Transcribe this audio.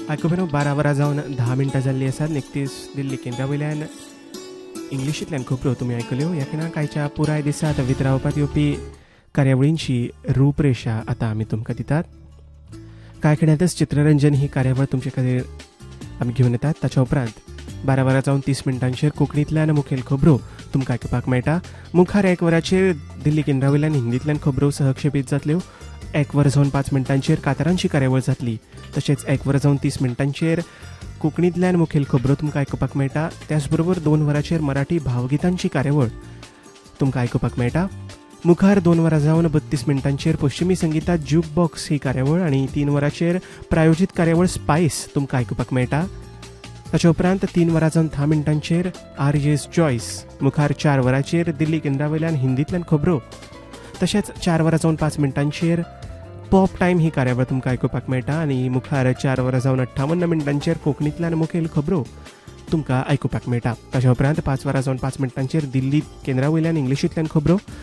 आयकुपेनो 12 वरां जावन 10 मिनटां जाल्लीं आसात. निकतीच दिल्ली केंद्रा वयल्यान इंग्लिशींतल्यान खबरो तुमी आयकल्यो. ह्या खिणाक आयच्या पुराय दिसांत वितरावपात येवपी कार्यावळींची रूपरेशा आतां आमी तुमकां दितात. कांय खिणांतच चित्ररंजन ही कार्यावळ तुमचे खातीर आमी घेवन येतात. ताच्या उपरांत 12 वरां जावन 30 मिनटांचेर कोंकणींतल्यान मुखेल खबरो तुमकां आयकुपाक मेळटा. मुखार 1 वराचेर दिल्ली केंद्रा वयल्यान हिंदींतल्यान खबरो सहक्षेपीत जातल्यो. 1 वर जावन 5 मिनटांचेर कांतारांची कार्यावळ जातली. तशेंच 1 वर जावन 30 मिनटांचेर कोंकणींतल्यान मुखेल खबरो तुमकां आयकुपाक मेळटा. त्याच बरोबर 2 वरांचेर मराठी भावगितांची कार्यावळ तुमकां आयकुपाक मेळटा. मुखार 2 वरां जावन 32 मिनटांचेर पश्चिमी संगीतात ज्यूक बॉक्स ही कार्यावळ आनी 3 वरांचेर प्रायोजीत कार्यावळ स्पायस तुमकां आयकुपाक मेळटा. ताच्या उपरांत 3 वरां जावन 10 मिनटांचेर आरजेस चॉयस. मुखार 4 वरांचेर दिल्ली केंद्रा वयल्यान हिंदींतल्यान खबरो. तशेंच 4 वरां जावन 5 मिनटांचेर पॉप टायम ही कार्यावळ तुमकां आयकुपाक मेळटा. आनी मुखार 4 वरां जावन 58 मिनटांचेर कोंकणींतल्यान मुखेल खबरो तुमकां आयकुपाक मेळटा. ताच्या उपरांत 5 वरां जावन 5 मिनटांचेर दिल्ली केंद्रा वयल्यान इंग्लिशींतल्यान खबरो.